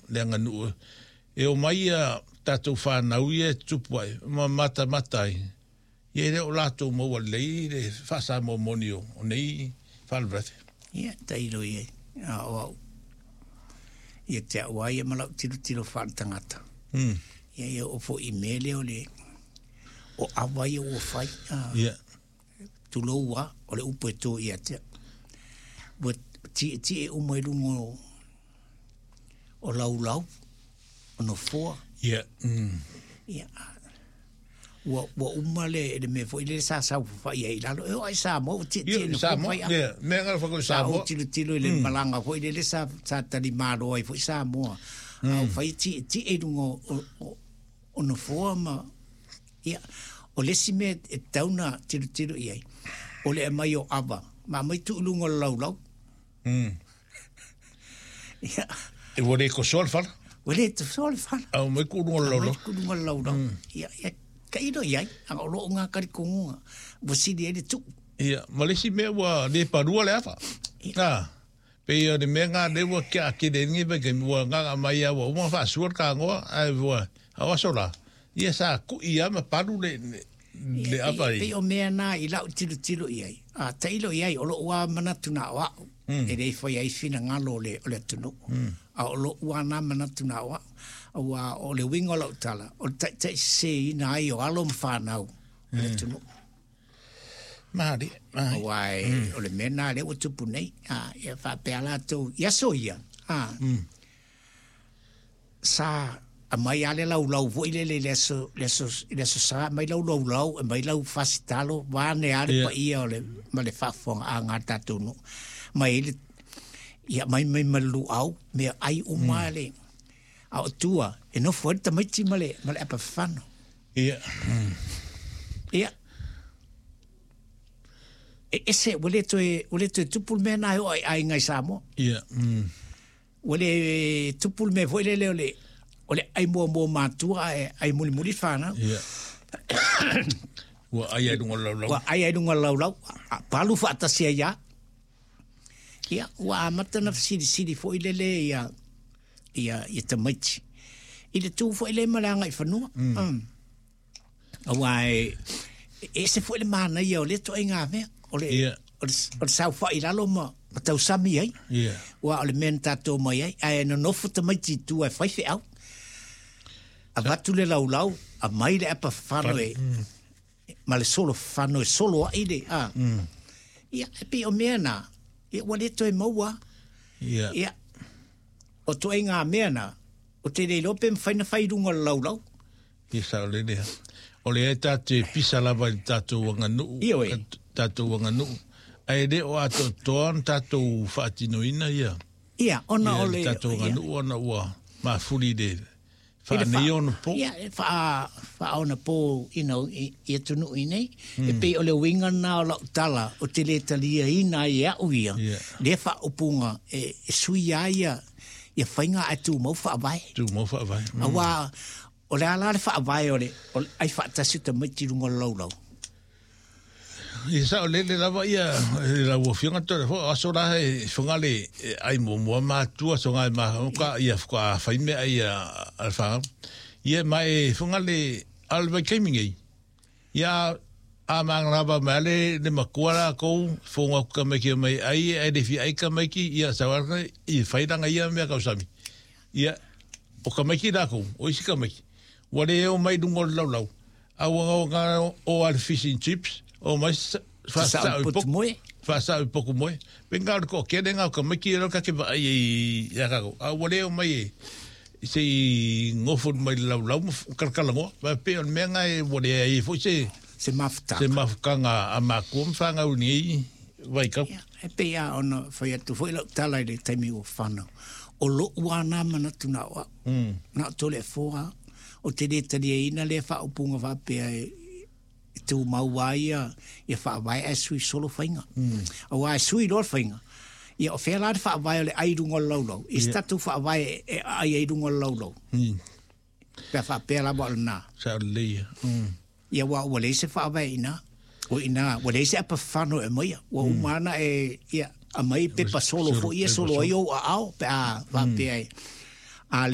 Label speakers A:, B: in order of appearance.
A: le nganu e o mai tatou whanau e tupu ai mata ai ia le o latou maua lei le whasa mo monio o nei whalbrate
B: ia tairo ia o ia te awa ia malau tiro whanatangata ia o fo imele o le o awa ia o whai
A: ia
B: tuloua o le upo e tō ia te wa ti e umai lungo o lau o no foa
A: ia
B: ia wa umale le me fo ile sa fa ia ila o ai sa mo ti
A: no sa mo ia me nga fa ko sa mo
B: tilo ile malanga fo ile sa tali malo ai fo sa mo au fa ti e lungo o no forma ia o le sime e tauna tilo ia o le mai o ava ma mai tu lungo lau ia
A: e vole ko solfa
B: wele te solfa
A: au mai ku lungo
B: lau ia ka ino iai a o lo nga kari konga wasidi ele tu
A: ia malesi me wa le parua le afa pe ia de menga de wa ka ke de ngi be ke wa nga mai ya wa mo fa suor ka ngo ai wa awa sola ia sa ku ia ma paru le afa
B: pe o me na i lau tilo iai a tailo iai o lo wa mana tuna wa e dei foi ai fina ngalo le tunu a o lo wa na mana tuna wa wa o le wingo lo tala o te se na i o alom whanau le tunu
A: Mahari
B: wai o le mena le o tupu nei ia wha peala tau ia so ia sa a mai ale lau vo ile le so sa mai lau e mai lau fasitalo wane ale pa ia o le ma le whafonga a ngata tunu mai ile ia mai malu au me ai umale au tua e no foi tamai ti male apa fano
A: ia
B: ese wole to tupul me na ai ngai samo
A: ia
B: wole tupul me foi le ole ai mo matua ai muli fana
A: ia wa ai
B: dunga lau palu fa tasia ya ia wa matana sidi foi le ia tamaiti ile tu foi le malanga i fanua awai ese foi le mana ia o le to inga me o sa fa ila lo ma tau sami ai wa le menta to mai ai no fu tamaiti tu ai fai au avatu le lau a mai le apa fano ma le solo fano solo ide ia pe o mena ia wale to moa ia o to inga mena o te le lope fai dunga lau
A: ia sa le le o le tate pisa lava tato wanganu wanganu ai de o ato ton tato fatinoina
B: ia ona o le
A: tato wanganu ona wa ma fuli de fa neon po
B: ia fa ona po ia tunu inei e pe o le winga na o tala o te le talia ina ia uia le fa upunga e sui ia whainga atu mau wha vai. Awa, o le ala le wha vai o le ai wha tasi ta maiti runga lau.
A: I sa o le lava ia, la ua whianga tore, aso raha e whangale ai mua mātua, so ngai maha, ia whaka whaime ai alwhanga. Ia mai whangale alwai keimingi. Ia a mangrava male le makuara ko fonga kameki mai ai de fi ai kameki ia sawarna I faidanga ia me ka usami ia o kameki da ko o isi kameki wale o mai dungo lau a o al fish and chips o mai
B: fasa
A: un poco moi venga ko kedenga kameki ro ka ke ai ia ka a wale o mai se ngofo mai lau karkalango ba pe on menga e wale ai fo se mafukanga a makum fanga uni vai ka
B: e pe a ona foi atu foi lo tala le taimi o fana o lo wana mana tuna wa na tole foa o te de tali ina le fa upunga va pe tu mauaia e fa vai e sui solo fainga o ai sui lo fainga ia o fela fa vai le ai dungo lolo I statu fa vai e ai dungo lolo pe fa pe la bolna
A: sa le
B: ia wa wale se fa vai ina o ina wale se apa fano e mai o umana e ia a mai pe pa solo fo ia solo yo a au pe a va pe ai